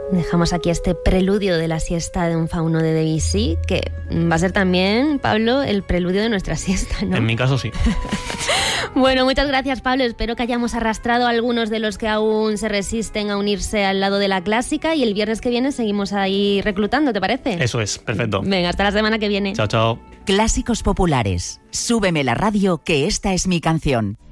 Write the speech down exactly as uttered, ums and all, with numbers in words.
Dejamos aquí este preludio de la siesta de un fauno de Debussy, que va a ser también, Pablo, el preludio de nuestra siesta, ¿no? En mi caso sí. Bueno, muchas gracias, Pablo. Espero que hayamos arrastrado a algunos de los que aún se resisten a unirse al lado de la clásica, y el viernes que viene seguimos ahí reclutando, ¿te parece? Eso es, perfecto. Venga, hasta la semana que viene. Chao, chao. Clásicos populares. Súbeme la radio, que esta es mi canción.